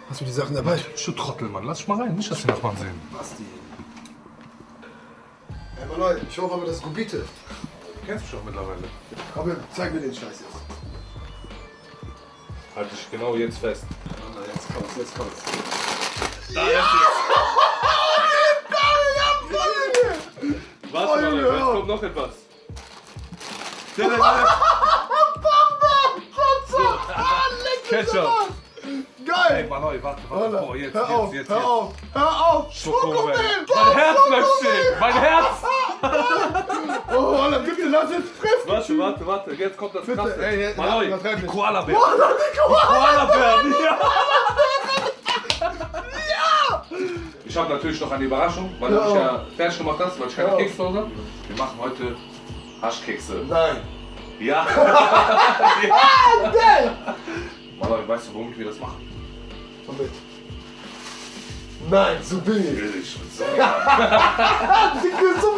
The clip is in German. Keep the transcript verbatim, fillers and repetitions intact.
Hast du die Sachen dabei? Du Trottel, Mann. Lass dich mal rein. Nicht, dass die Nachbarn sehen. Basti. Hey, mal Leute, ich hoffe aber, das ist Gubite. Du kennst mich doch mittlerweile. Aber zeig mir den Scheiß jetzt. Halt dich genau jetzt fest. Ah, jetzt kommt's, jetzt kommt's. Da ist es. Warte mal, Leute, jetzt kommt noch etwas. Ketchup. Geil! Ey, Manoi, warte, warte. Boah, jetzt, hör jetzt, auf, jetzt, hör jetzt. auf, hör auf! Schokomel. Mein Herz bleibt stehen. Mein Herz. Oh, Alter, bitte lass jetzt fressen! Warte, warte, warte. Jetzt kommt das Bitte, Krasse. ey, ey, Manoi, übertreib die nicht. Koala-Bären. Die Koala-Bären, ja. Ich habe natürlich noch eine Überraschung, weil du mich ja fertig gemacht hast, weil ich keine Kekse zu Hause habe. Wir machen heute Haschkekse. Nein! Ja. Ah, geil! Manoi, weißt du, womit wir das machen? Komm mit. Nein, so billig. Billig. So. Digga, so